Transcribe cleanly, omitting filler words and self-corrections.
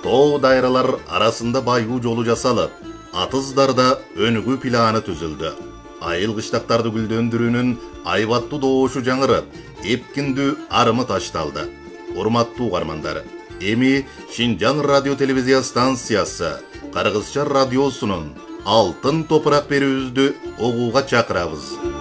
Too dайралар arasında bayguu жолу жасалып, Атыздарда өнүгүү планы түзүлдү. Айыл кыштактарды гүлдөндүрүүнүн айбаттуу добушу жаңырып, эпкиндүү арымы ташталды. Урматтуу угармандар, эми Шинжаң радио телевизия станциясы Кыргызча радиосунун Алтын топурак берүүбүздү угууга чакырабыз.